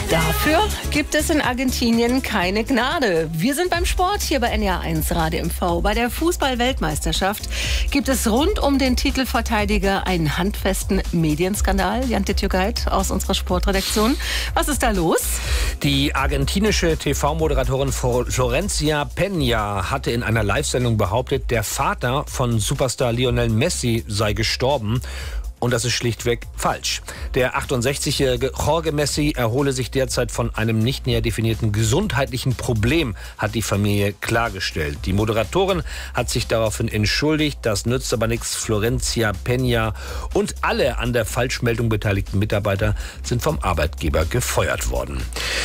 Dafür gibt es in Argentinien keine Gnade. Wir sind beim Sport hier bei NDR1 Radio MV. Bei der Fußball-Weltmeisterschaft gibt es rund um den Titelverteidiger einen handfesten Medienskandal. Jan Titjogait aus unserer Sportredaktion. Was ist da los? Die argentinische TV-Moderatorin Florencia Peña hatte in einer Live-Sendung behauptet, der Vater von Superstar Lionel Messi sei gestorben. Und das ist schlichtweg falsch. Der 68-jährige Jorge Messi erhole sich derzeit von einem nicht näher definierten gesundheitlichen Problem, hat die Familie klargestellt. Die Moderatorin hat sich daraufhin entschuldigt. Das nützt aber nichts. Florencia Peña und alle an der Falschmeldung beteiligten Mitarbeiter sind vom Arbeitgeber gefeuert worden.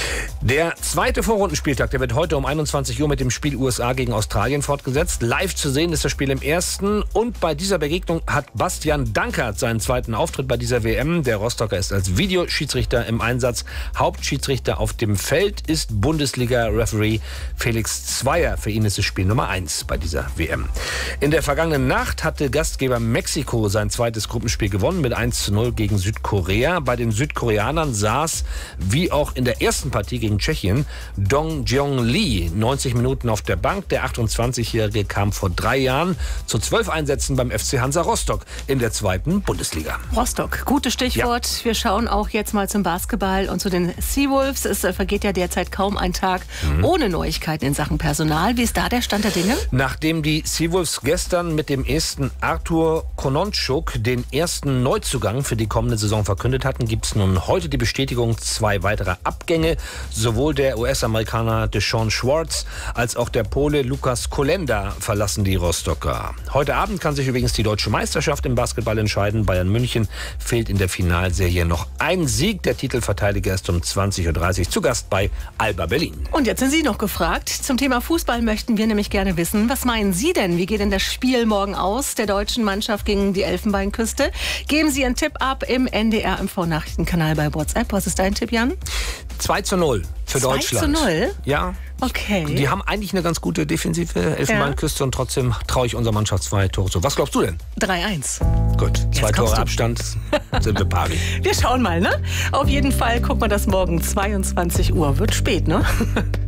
Der zweite Vorrundenspieltag, der wird heute um 21 Uhr mit dem Spiel USA gegen Australien fortgesetzt. Live zu sehen ist das Spiel im ersten. Und bei dieser Begegnung hat Bastian Dankert seinen zweiten Auftritt bei dieser WM. Der Rostocker ist als Videoschiedsrichter im Einsatz. Hauptschiedsrichter auf dem Feld ist Bundesliga-Referee Felix Zweier. Für ihn ist es Spiel Nummer 1 bei dieser WM. In der vergangenen Nacht hatte Gastgeber Mexiko sein zweites Gruppenspiel gewonnen mit 1:0 gegen Südkorea. Bei den Südkoreanern saß, wie auch in der ersten Partie gegen Tschechien, Dong Jeong Lee 90 Minuten auf der Bank. Der 28-Jährige kam vor 3 Jahren zu 12 Einsätzen beim FC Hansa Rostock in der zweiten Bundesliga. Rostock, gutes Stichwort. Ja. Wir schauen auch jetzt mal zum Basketball und zu den Seawolves. Es vergeht ja derzeit kaum ein Tag ohne Neuigkeiten in Sachen Personal. Wie ist da der Stand der Dinge? Nachdem die Seawolves gestern mit dem Esten Arthur Kononczuk den ersten Neuzugang für die kommende Saison verkündet hatten, gibt es nun heute die Bestätigung 2 weiterer Abgänge. Sowohl der US-Amerikaner Deshaun Schwartz als auch der Pole Lukas Kolenda verlassen die Rostocker. Heute Abend kann sich übrigens die deutsche Meisterschaft im Basketball entscheiden. Bayern München fehlt in der Finalserie noch ein Sieg. Der Titelverteidiger ist um 20:30 Uhr zu Gast bei Alba Berlin. Und jetzt sind Sie noch gefragt. Zum Thema Fußball möchten wir nämlich gerne wissen, was meinen Sie denn? Wie geht denn das Spiel morgen aus der deutschen Mannschaft gegen die Elfenbeinküste? Geben Sie Ihren Tipp ab im NDR MV-Nachrichtenkanal bei WhatsApp. Was ist dein Tipp, Jan? 2:0 für Deutschland. 2:0? Ja. Okay. Die haben eigentlich eine ganz gute defensive Elfenbeinküste und trotzdem traue ich unserer Mannschaft 2 Tore zu. Was glaubst du denn? 3:1. Gut, 2 Tore Abstand, sind wir pari. Wir schauen mal, ne? Auf jeden Fall gucken wir das morgen 22 Uhr. Wird spät, ne?